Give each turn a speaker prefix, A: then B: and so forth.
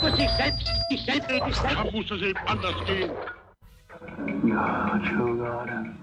A: muss sich selbst.
B: Da muss es eben anders gehen.
C: God, true God.